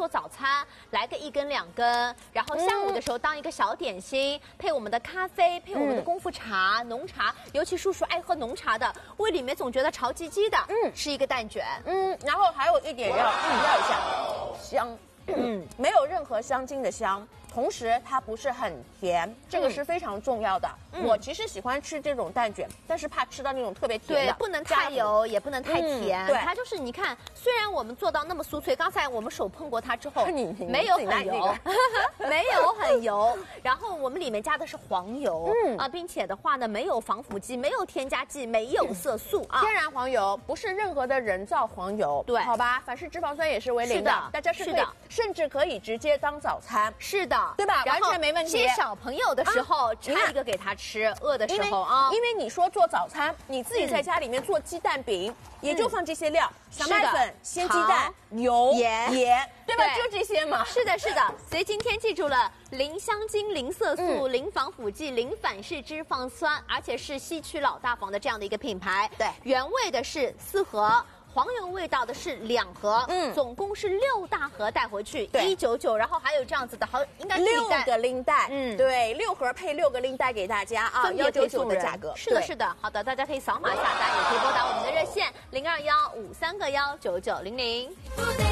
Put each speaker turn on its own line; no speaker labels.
做早餐，来个1根2根，然后下午的时候当一个小点心，配我们的咖啡，配我们的功夫茶、浓茶，尤其叔叔爱喝浓茶的，胃里面总觉得潮唧唧的，吃一个蛋卷，
然后还有一点要强调一下，香，没有任何香精的香。同时它不是很甜，这个是非常重要的。我其实喜欢吃这种蛋卷，但是怕吃到那种特别甜的，
对，不能太油，也不能太甜。
对，
它就是你看，虽然我们做到那么酥脆，刚才我们手碰过它之后，
你
没有很油，没有很油。然后我们里面加的是黄油，并且的话呢，没有防腐剂，没有添加剂，没有色素啊，
天然黄油，不是任何的人造黄油。对，好吧，反式脂肪酸也是为0的，大家是可以，甚至可以直接当早餐。
是的。
对吧？完全没问题。
接小朋友的时候，拆一个给他吃，饿的时候啊。
因为你说做早餐，你自己在家里面做鸡蛋饼，也就放这些料：小麦粉、鲜鸡蛋、油、盐，对吧？就这些嘛。
是的，是的。所以今天记住了，零香精、零色素、零防腐剂、零反式脂肪酸，而且是西区老大房的这样的一个品牌。
对，
原味的是4盒。黄油味道的是2盒，总共是6大盒带回去，199，然后还有这样子的，应该是
6个拎袋，对，6盒配6个拎袋给大家啊，199的价格，
是的，是的，好的，大家可以扫码下单，也可以拨打我们的热线0215319900。